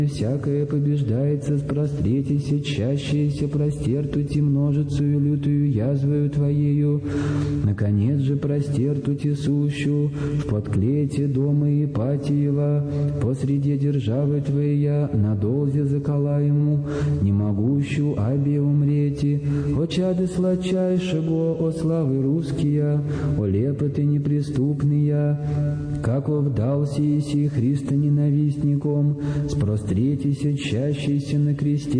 всякое побеждается, спростретися, чащееся, простертути, множицею лютую язвою Твоею. Наконец же простертути сущу в подклете дома Ипатиева, посреди державы Твоя, на долзе заколаему, не могущу обе умрети. О чады сладчайшего, о славы русские, о лепоты неприступные, как вдался еси Христа ненавистником, спростретися, чащейся на кресте,